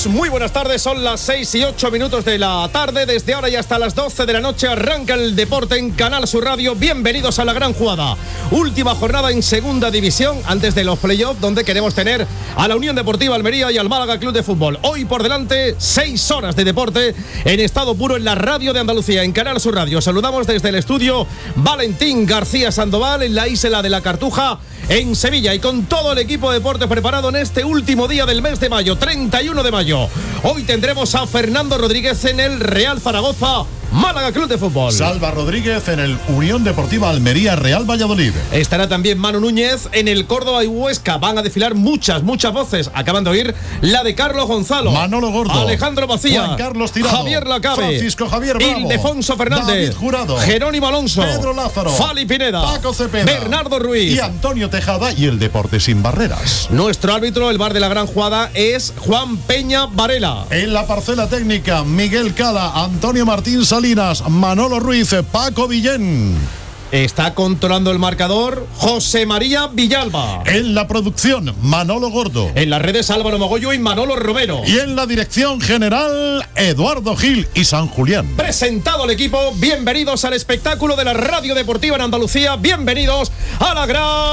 Saludos, muy buenas tardes, son las 6:08 de la tarde. Desde ahora y hasta las 12 de la noche arranca el deporte en Canal Sur Radio. Bienvenidos a la gran jugada. Última jornada en segunda división antes de los playoffs, donde queremos tener a la Unión Deportiva Almería y al Málaga Club de Fútbol. Hoy por delante 6 horas de deporte en estado puro en la radio de Andalucía, en Canal Sur Radio. Saludamos desde el estudio Valentín García Sandoval en la Isla de la Cartuja, en Sevilla, y con todo el equipo de deporte preparado en este último día del mes de mayo, 31 de mayo. Hoy tendremos a Fernando Rodríguez en el Real Zaragoza Málaga Club de Fútbol. Salva Rodríguez en el Unión Deportiva Almería Real Valladolid. Estará también Manu Núñez en el Córdoba y Huesca. Van a desfilar muchas voces. Acaban de oír la de Carlos Gonzalo, Manolo Gordo, Alejandro Macía, Juan Carlos Tirado, Javier Lacabe, Francisco Javier Bravo, Ildefonso Fernández, David Jurado, Jerónimo Alonso, Pedro Lázaro, Fali Pineda, Paco Cepeda, Bernardo Ruiz y Antonio Tejada, y el deporte sin barreras. Nuestro árbitro, el bar de la gran jugada, es Juan Peña Varela. En la parcela técnica, Miguel Cala, Antonio Martín Salinas, Manolo Ruiz, Paco Villén. Está controlando el marcador José María Villalba. En la producción, Manolo Gordo. En las redes, Álvaro Mogollo y Manolo Romero. Y en la dirección general, Eduardo Gil y San Julián. Presentado el equipo, bienvenidos al espectáculo de la radio deportiva en Andalucía. Bienvenidos a la gran